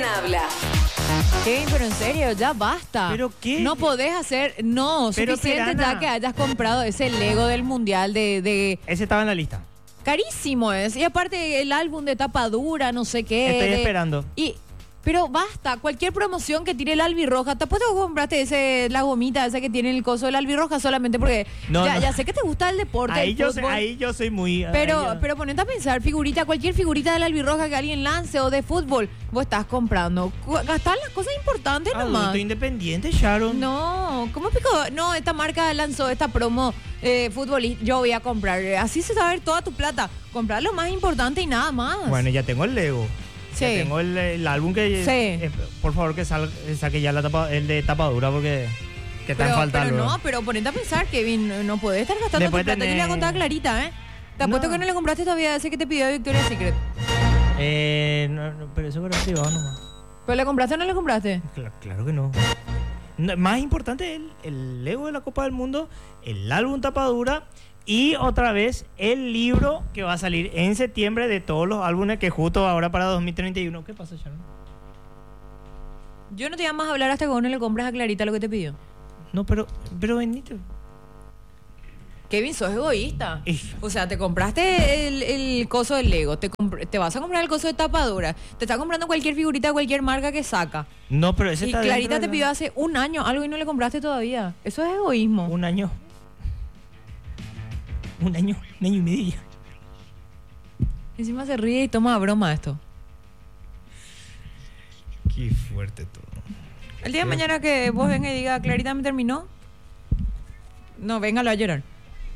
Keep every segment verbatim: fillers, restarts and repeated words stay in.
habla. Kevin, pero en serio, ya basta. ¿Pero qué? No podés hacer, no, Pero, suficiente Pirana, ya que hayas comprado ese Lego del Mundial de, de... Ese estaba en la lista. Carísimo es. Y aparte el álbum de tapa dura, no sé qué. Estoy de- esperando. Y... Pero basta, cualquier promoción que tire el albirroja, te apuesto que compraste ese, la gomita esa que tiene el coso del albirroja solamente porque No, ya, no. ya sé que te gusta el deporte, Ahí el yo, soy, fútbol, ahí yo soy muy... pero, ahí yo- pero ponete a pensar, figurita, cualquier figurita del albirroja que alguien lance o de fútbol, vos estás comprando. Cu- Gastar las cosas importantes nomás. Adulto independiente, Sharon. No, ¿cómo pico? No, esta marca lanzó esta promo eh, futbolista, yo voy a comprar. Así se va a ver toda tu plata. Comprar lo más importante y nada más. Bueno, ya tengo el Lego. Sí. Ya tengo el, el álbum que... Sí. eh, por favor, que salga, saque ya la tapa, el de tapadura porque... Que está en Pero, falta pero luego. no, pero ponete a pensar, Kevin, no, no podés estar gastando Después tu plata. Yo le voy a tenés- contar a Clarita, ¿eh? Te apuesto No. que no le compraste todavía ese que te pidió Victoria's Secret. Eh, no, no, pero eso era privado nomás. ¿Pero le compraste o no le compraste? Cla- Claro que no. No, más importante el, el Lego de la Copa del Mundo, el álbum tapadura y otra vez el libro que va a salir en septiembre de todos los álbumes que justo ahora para dos mil treinta y uno. ¿Qué pasa, Sharon? Yo no te voy a más hablar hasta que vos no le compras a Clarita lo que te pidió. No, pero, pero Benito. Kevin, sos egoísta. Ey. O sea, te compraste el, el coso del Lego, te, compr- te vas a comprar el coso de tapadura, te estás comprando cualquier figurita de cualquier marca que saca. No, pero ese Y está Clarita dentro te de la- pidió hace un año algo y no le compraste todavía. Eso es egoísmo. un año. Un año, un año y medio ya. Encima se ríe y toma a broma esto. Qué fuerte todo. El día de mañana que vos venga y diga, Clarita me terminó, no, véngalo a llorar.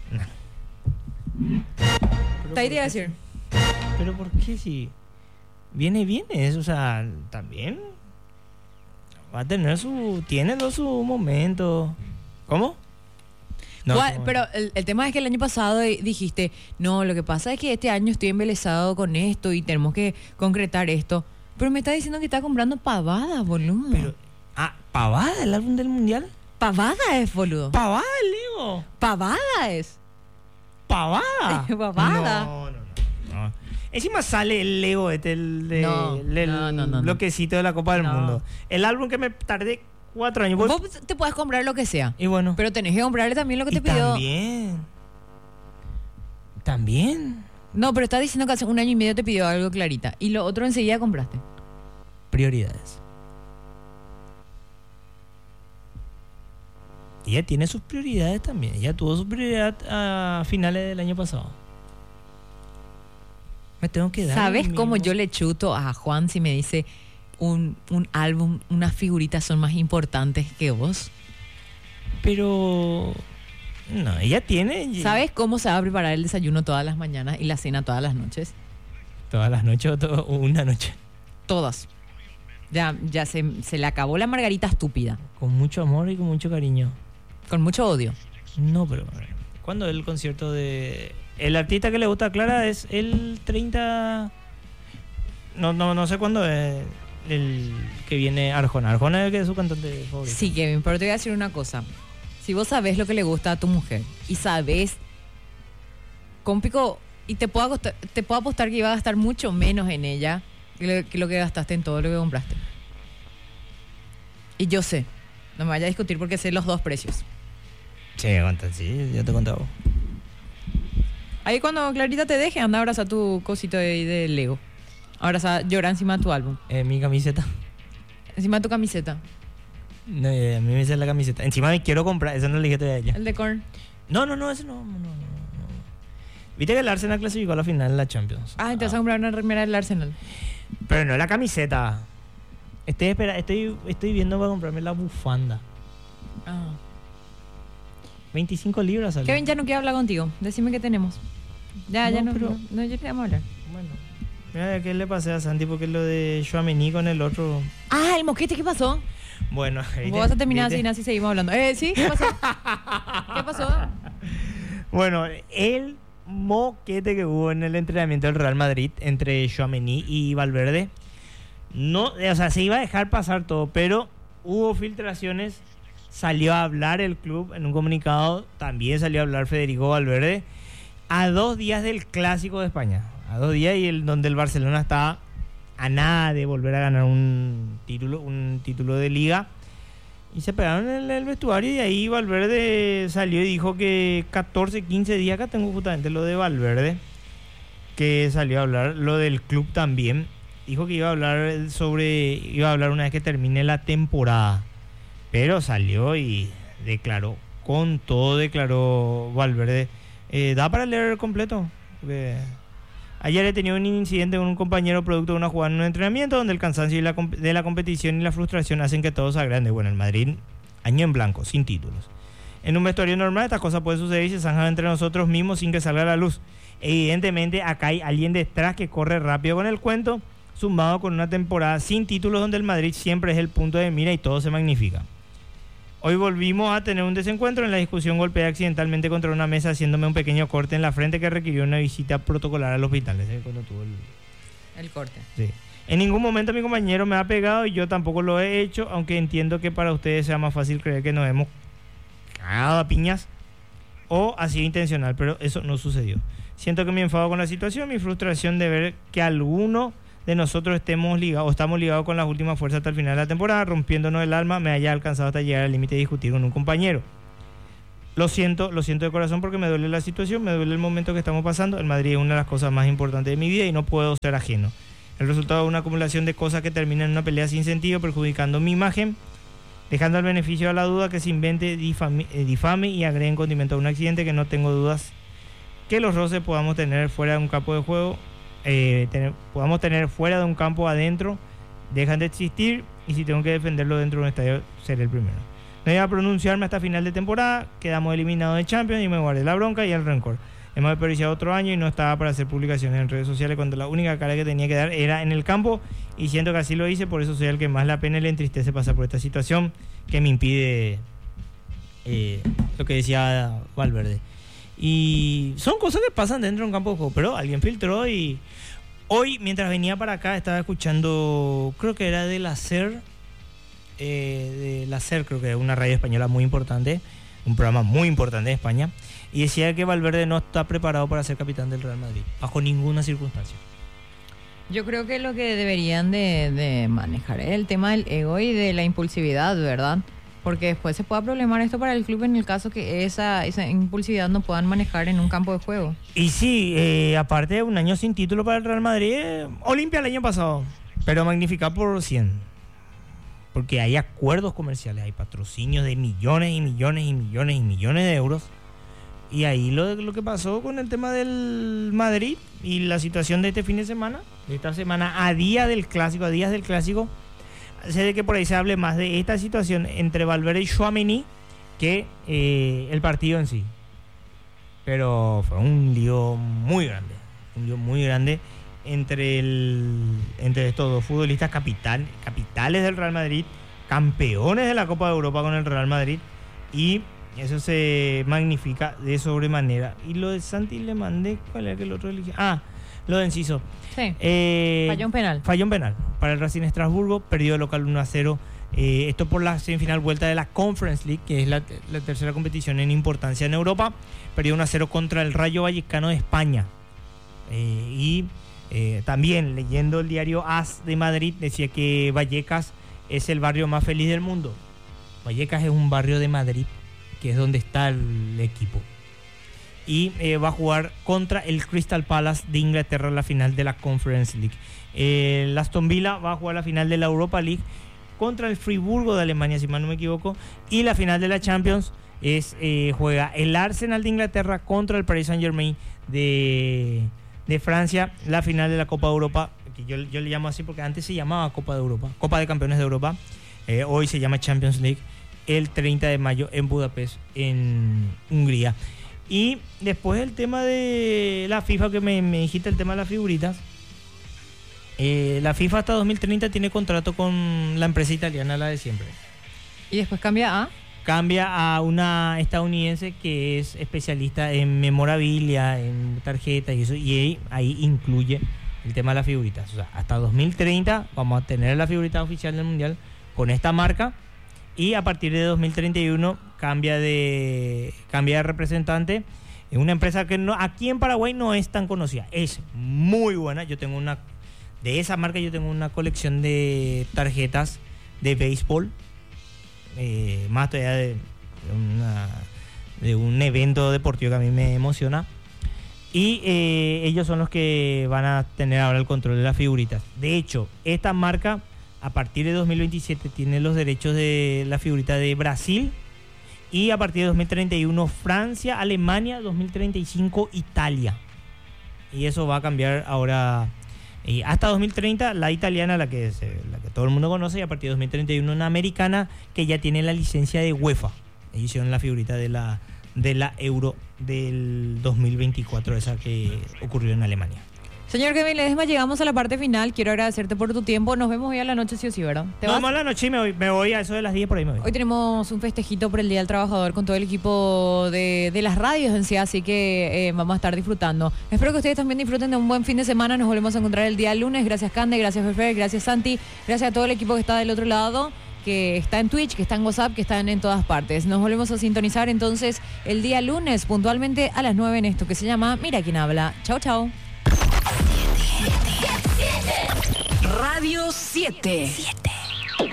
Está ahí te iba a decir. Pero ¿por qué si viene bien eso? O sea, también va a tener su... Tiene los su momento. ¿Cómo? No, ¿Cuál? ¿cómo? Pero el, el tema es que el año pasado eh, dijiste, no, lo que pasa es que este año estoy embelesado con esto y tenemos que concretar esto. Pero me está diciendo que está comprando pavadas, boludo. Pero, ah, ¿pavada el álbum del mundial? Pavada es, boludo. ¿Pavada el Lego? Pavada es. ¿Pavada? Pavada. No, no, no, no. Encima sale el Lego este, el, de, No, el, el no, no, no, no. bloquecito de la Copa del No. Mundo. El álbum que me tardé cuatro años. Voy- Vos te puedes comprar lo que sea, Y bueno. pero tenés que comprarle también lo que y te pidió. también. También. No, pero está diciendo que hace un año y medio te pidió algo, Clarita. Y lo otro enseguida compraste. Prioridades. Ella tiene sus prioridades también. Ella tuvo su prioridad a finales del año pasado. Me tengo que dar. ¿Sabes lo cómo mismo. yo le chuto a Juan si me dice un, un álbum, unas figuritas son más importantes que vos? Pero. No, ella tiene. ¿Sabes cómo se va a preparar el desayuno todas las mañanas y la cena todas las noches? Todas las noches o todo- o una noche. Todas. Ya, ya se, se le acabó la margarita estúpida. Con mucho amor y con mucho cariño. Con mucho odio. No, pero. ¿Cuándo es el concierto de.? El artista que le gusta a Clara es el treinta. No, no, no sé cuándo es el que viene Arjona. Arjona es el que es su cantante favorito. Sí, Kevin, pero te voy a decir una cosa. Si vos sabés lo que le gusta a tu mujer y sabés, cómpico, y te puedo, acostar- te puedo apostar que iba a gastar mucho menos en ella que lo, que lo que gastaste en todo lo que compraste. Y yo sé, no me vaya a discutir porque sé los dos precios. Sí, aguanta, sí, yo te contaba. Ahí cuando Clarita te deje, anda a abrazar tu cosito de, de Lego. Abraza, llora encima de tu álbum. Eh, mi camiseta. Encima de tu camiseta. No, eh, a mí me dice la camiseta. Encima me quiero comprar, eso no le dije todavía a ella. El de Korn. No, no, no, ese no, no, no, no. Viste que el Arsenal clasificó a la final de la Champions. Ah, te vas a comprar una remera del Arsenal. Pero no la camiseta. Estoy, espera, estoy, estoy viendo para comprarme la bufanda. Ah. veinticinco libras salió. Kevin, ya no quiero hablar contigo. Decime qué tenemos. Ya, No, ya no. pero- No, no, ya te vamos a hablar. Bueno. Mira, ¿qué le pasé a Santi? Porque lo de Chouameni con el otro... Ah, el mosquete, ¿qué pasó? Bueno, ¿viste? Vos vas a terminar ¿Viste? así, así seguimos hablando. Eh, ¿sí? ¿Qué pasó? ¿Qué pasó? Bueno, el moquete que hubo en el entrenamiento del Real Madrid entre Chouameni y Valverde, no, o sea, se iba a dejar pasar todo, pero hubo filtraciones, salió a hablar el club en un comunicado, también salió a hablar Federico Valverde, a dos días del Clásico de España, a dos días y el, donde el Barcelona está a nada de volver a ganar un título, un título de liga. Y se pegaron en el, el vestuario y ahí Valverde salió y dijo que catorce, quince días, acá tengo justamente lo de Valverde, que salió a hablar, lo del club también. Dijo que iba a hablar sobre, iba a hablar una vez que termine la temporada. Pero salió y declaró, con todo declaró Valverde. Eh, ¿Da para leer completo? Porque ayer he tenido un incidente con un compañero producto de una jugada en un entrenamiento donde el cansancio y la, de la competición y la frustración hacen que todo se agrande. Bueno, el Madrid, año en blanco, sin títulos. En un vestuario normal estas cosas pueden suceder y se zanjan entre nosotros mismos sin que salga a la luz. Evidentemente acá hay alguien detrás que corre rápido con el cuento, sumado con una temporada sin títulos donde el Madrid siempre es el punto de mira y todo se magnifica. Hoy volvimos a tener un desencuentro. En la discusión golpeé accidentalmente contra una mesa haciéndome un pequeño corte en la frente que requirió una visita protocolar al hospital. Ese es cuando tuvo el... el corte. Sí. En ningún momento mi compañero me ha pegado y yo tampoco lo he hecho, aunque entiendo que para ustedes sea más fácil creer que nos hemos cagado a piñas o ha sido intencional, pero eso no sucedió. Siento que me enfado con la situación, mi frustración de ver que alguno de nosotros estemos ligados o estamos ligados con las últimas fuerzas hasta el final de la temporada, rompiéndonos el alma, me haya alcanzado hasta llegar al límite de discutir con un compañero. Lo siento, lo siento de corazón porque me duele la situación, me duele el momento que estamos pasando. El Madrid es una de las cosas más importantes de mi vida y no puedo ser ajeno. El resultado de una acumulación de cosas que terminan en una pelea sin sentido, perjudicando mi imagen, dejando al beneficio a la duda que se invente, difame, eh, difame y agregue en condimento a un accidente que no tengo dudas que los roces podamos tener fuera de un campo de juego, eh, tener, podamos tener fuera de un campo adentro, dejan de existir y si tengo que defenderlo dentro de un estadio, seré el primero. No iba a pronunciarme hasta final de temporada, quedamos eliminados de Champions y me guardé la bronca y el rencor. Hemos desperdiciado otro año y no estaba para hacer publicaciones en redes sociales cuando la única cara que tenía que dar era en el campo y siento que así lo hice, por eso soy el que más la pena y le entristece pasar por esta situación que me impide eh, lo que decía Valverde. Y son cosas que pasan dentro de un campo de juego, pero alguien filtró y hoy mientras venía para acá estaba escuchando, creo que era de la SER, eh, de la SER creo que es una radio española muy importante, un programa muy importante de España, y decía que Valverde no está preparado para ser capitán del Real Madrid, bajo ninguna circunstancia. Yo creo que lo que deberían de, de manejar es el tema del ego y de la impulsividad, ¿verdad? Porque después se pueda problemar esto para el club en el caso que esa, esa impulsividad no puedan manejar en un campo de juego. Y sí, eh, aparte de un año sin título para el Real Madrid, eh, Olimpia el año pasado, pero magnificar por cien. Porque hay acuerdos comerciales, hay patrocinios de millones y millones y millones y millones de euros. Y ahí lo, lo que pasó con el tema del Madrid y la situación de este fin de semana, de esta semana, a día del clásico, a días del clásico, sé de que por ahí se hable más de esta situación entre Valverde y Tchouaméni que eh, el partido en sí. Pero fue un lío muy grande, un lío muy grande entre el entre estos dos futbolistas capital, capitales del Real Madrid, campeones de la Copa de Europa con el Real Madrid, y eso se magnifica de sobremanera. Y lo de Santi le mandé, ¿cuál era que el otro elige? Ah, lo de Enciso. Sí. Eh, falló un penal. Falló un penal para el Racing Estrasburgo, perdió el local uno a cero. Eh, esto por la semifinal vuelta de la Conference League, que es la, la tercera competición en importancia en Europa. Perdió uno a cero contra el Rayo Vallecano de España. Eh, y eh, también leyendo el diario AS de Madrid decía que Vallecas es el barrio más feliz del mundo. Vallecas es un barrio de Madrid, que es donde está el equipo. Y eh, va a jugar contra el Crystal Palace de Inglaterra en la final de la Conference League. Eh, el Aston Villa va a jugar la final de la Europa League contra el Friburgo de Alemania, si mal no me equivoco. Y la final de la Champions es eh, juega el Arsenal de Inglaterra contra el Paris Saint-Germain de, de Francia. La final de la Copa de Europa, que yo, yo le llamo así porque antes se llamaba Copa de Europa, Copa de Campeones de Europa. Eh, hoy se llama Champions League, el treinta de mayo en Budapest, en Hungría. Y después el tema de la FIFA, que me, me dijiste el tema de las figuritas. Eh, la FIFA hasta dos mil treinta tiene contrato con la empresa italiana, la de siempre. ¿Y después cambia a? Cambia a una estadounidense que es especialista en memorabilia, en tarjetas y eso. Y ahí, ahí incluye el tema de las figuritas. O sea, hasta dos mil treinta vamos a tener la figurita oficial del Mundial con esta marca. Y a partir de dos mil treinta y uno cambia de cambia de representante en una empresa que no, aquí en Paraguay no es tan conocida. Es muy buena. Yo tengo una De esa marca yo tengo una colección de tarjetas de béisbol, eh, más todavía de, una, de un evento deportivo que a mí me emociona. Y eh, ellos son los que van a tener ahora el control de las figuritas. De hecho, esta marca a partir de dos mil veintisiete tiene los derechos de la figurita de Brasil, y a partir de dos mil treinta y uno Francia, Alemania, dos mil treinta y cinco Italia. Y eso va a cambiar ahora eh, hasta dos mil treinta la italiana, la que, es, eh, la que todo el mundo conoce, y a partir de dos mil treinta y uno una americana que ya tiene la licencia de UEFA. Ellos hicieron la figurita de la, de la Euro del dos mil veinticuatro, esa que ocurrió en Alemania. Señor Kevin Ledesma, llegamos a la parte final. Quiero agradecerte por tu tiempo. Nos vemos hoy a la noche, sí o sí, ¿verdad? ¿Te Nos vas? vemos a la noche y me voy, me voy a eso de las diez, por ahí me voy. Hoy tenemos un festejito por el Día del Trabajador con todo el equipo de, de las radios en sí, así que eh, vamos a estar disfrutando. Espero que ustedes también disfruten de un buen fin de semana. Nos volvemos a encontrar el día lunes. Gracias, Cande, gracias, Fefer, gracias, Santi, gracias a todo el equipo que está del otro lado, que está en Twitch, que está en WhatsApp, que están en todas partes. Nos volvemos a sintonizar entonces el día lunes puntualmente a las nueve en esto que se llama Mira quién habla. Chau, chau. Radio siete.